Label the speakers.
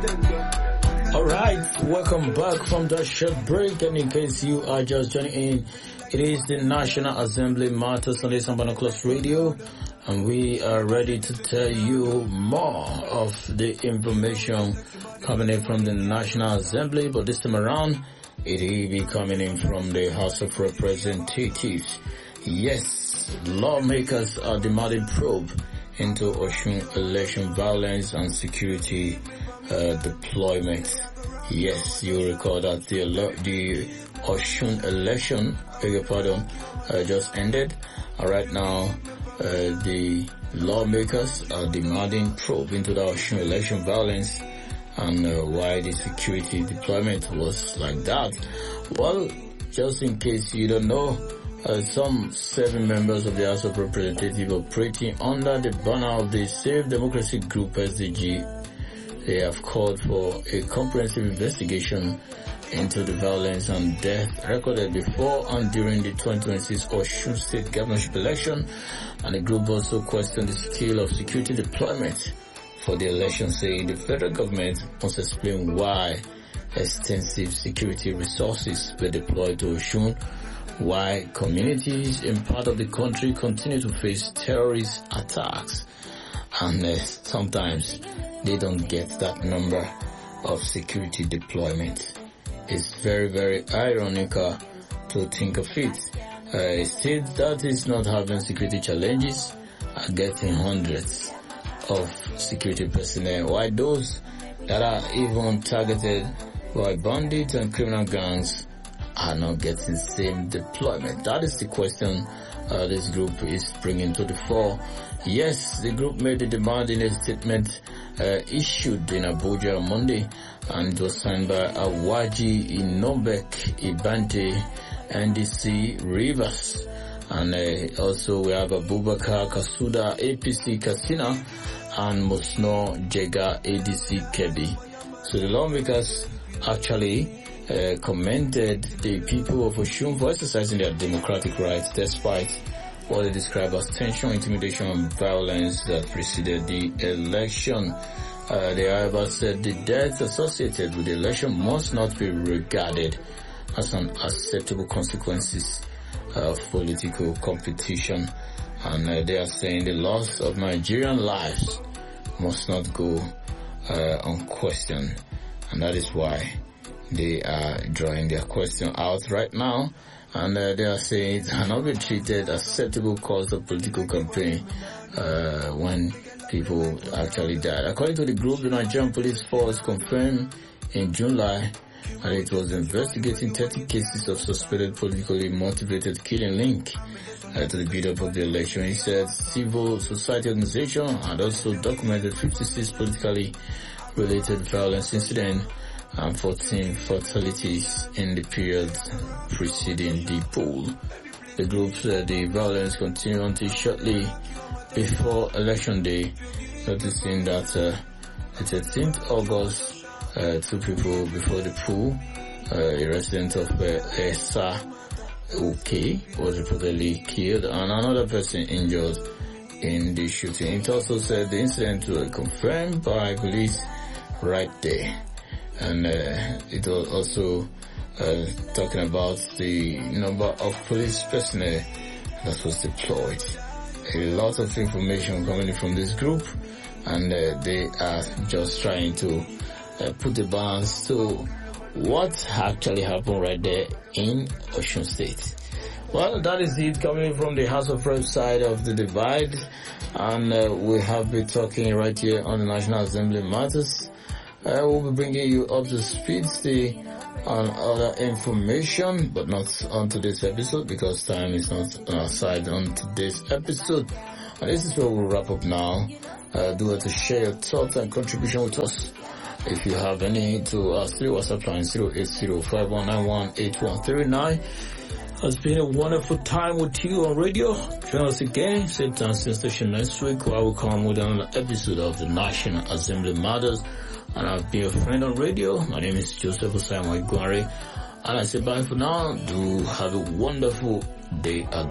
Speaker 1: Alright, welcome back from that short break, and in case you are just joining in, it is the National Assembly Matters on the Sambana Plus Radio, and we are ready to tell you more of the information coming in from the National Assembly, but this time around, it will be coming in from the House of Representatives. Yes, lawmakers are demanding probe into Osun election violence and security deployment. Yes, you recall that the Osun election, just ended. And right now, the lawmakers are demanding probe into the Osun election violence and why the security deployment was like that. Well, just in case you don't know, some 7 members of the House of Representatives operating under the banner of the Safe Democracy Group SDG, they have called for a comprehensive investigation into the violence and death recorded before and during the 2026 Osun State governorship election, and the group also questioned the scale of security deployment for the election, saying the federal government must explain why extensive security resources were deployed to Osun, why communities in part of the country continue to face terrorist attacks, and sometimes they don't get that number of security deployment. It's very, very ironical to think of it. A state that is not having security challenges are getting hundreds of security personnel, while those that are even targeted by bandits and criminal gangs are not getting the same deployment. That is the question this group is bringing to the fore. Yes, the group made the demand in a statement issued in Abuja on Monday, and it was signed by Awaji Inobek Ibante, NDC Rivers, and also we have Abubakar Kasuda APC Katsina and Musno Jega ADC Kebbi. So the lawmakers actually commended the people of Osun for exercising their democratic rights despite what they describe as tension, intimidation, and violence that preceded the election. They, however, said the deaths associated with the election must not be regarded as an acceptable consequences of political competition, and they are saying the loss of Nigerian lives must not go unquestioned, and that is why they are drawing their question out right now, and they are saying it cannot be treated as acceptable cause of political campaign when people actually died. According to the group, the Nigerian Police Force confirmed in July that it was investigating 30 cases of suspected politically motivated killing linked to the build-up of the election. He said civil society organization had also documented 56 politically related violence incidents and 14 fatalities in the period preceding the poll. The group said the violence continued until shortly before Election Day, noticing that the 13th August, 2 people before the poll, a resident of Esa OK was reportedly killed and another person injured in the shooting. It also said the incident was confirmed by police right there. And it was also talking about the number of police personnel that was deployed. A lot of information coming in from this group, and they are just trying to put the balance to what actually happened right there in Osun State. Well, that is it coming in from the House of Reps side of the divide, and we have been talking right here on the National Assembly Matters. We'll be bringing you up to speed on other information, but not on today's episode because time is not on our side on today's episode. And this is where we'll wrap up now. Do it to share your thoughts and contribution with us. If you have any, to us through WhatsApp line 08051918139. It's been a wonderful time with you on radio. Join us again, same time, same station next week, where I will come with another episode of the National Assembly Matters. And I've been a friend on radio. My name is Joseph Osama Iguari. And I say bye for now. Do have a wonderful day ahead.